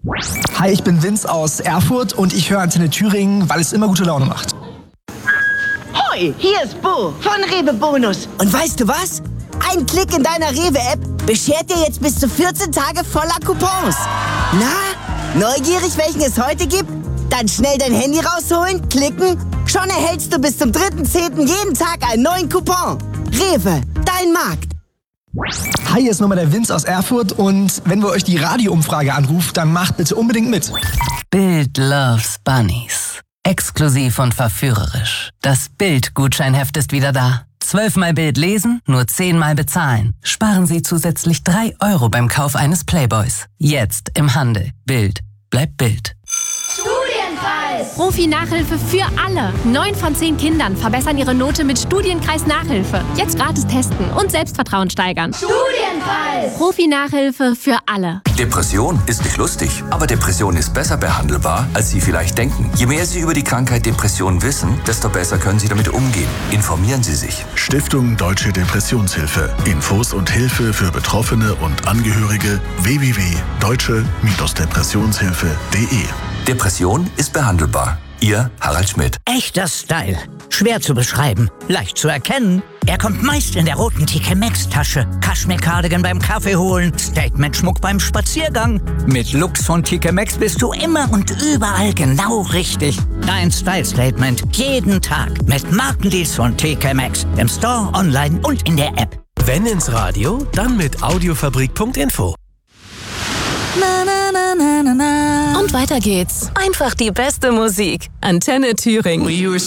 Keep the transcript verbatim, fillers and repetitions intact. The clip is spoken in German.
Hi, ich bin Vince aus Erfurt und ich höre Antenne Thüringen, weil es immer gute Laune macht. Hoi, hier ist Bo von Rewe Bonus. Und weißt du was? Ein Klick in deiner Rewe-App beschert dir jetzt bis zu vierzehn Tage voller Coupons. Na, neugierig, welchen es heute gibt? Dann schnell dein Handy rausholen, klicken. Schon erhältst du bis zum dritten zehnten jeden Tag einen neuen Coupon. Rewe, dein Markt. Hi, hier ist nochmal der Vince aus Erfurt und wenn wir euch die Radioumfrage anrufen, dann macht bitte unbedingt mit. Bild loves Bunnies. Exklusiv und verführerisch. Das Bild-Gutscheinheft ist wieder da. Zwölfmal Bild lesen, nur zehnmal bezahlen. Sparen Sie zusätzlich drei Euro beim Kauf eines Playboys. Jetzt im Handel. Bild bleibt Bild. Studienkreis! Profi-Nachhilfe für alle. Neun von zehn Kindern verbessern ihre Note mit Studienkreis-Nachhilfe. Jetzt gratis testen und Selbstvertrauen steigern. Studienkreis! Profi-Nachhilfe für alle. Depression ist nicht lustig, aber Depression ist besser behandelbar, als Sie vielleicht denken. Je mehr Sie über die Krankheit Depression wissen, desto besser können Sie damit umgehen. Informieren Sie sich. Stiftung Deutsche Depressionshilfe. Infos und Hilfe für Betroffene und Angehörige w w w punkt deutsche Depressionshilfe punkt de. Depression ist behandelbar. Ihr Harald Schmidt. Echter Style. Schwer zu beschreiben, leicht zu erkennen. Er kommt meist in der roten T K Maxx-Tasche. Kaschmir-Cardigan beim Kaffee holen, Statement-Schmuck beim Spaziergang. Mit Looks von T K Maxx bist du immer und überall genau richtig. Dein Style-Statement jeden Tag mit Markendeals von T K Maxx. Im Store, online und in der App. Wenn ins Radio, dann mit audiofabrik punkt info. Na, na, na, na, na, na. Und weiter geht's. Einfach die beste Musik. Antenne Thüringen.